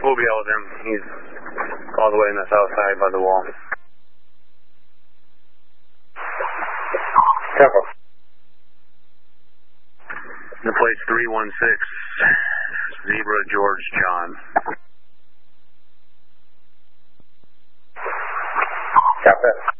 We'll be out with him. He's all the way on the south side by the wall. Careful. The plate's 316, Zebra George John. Copy.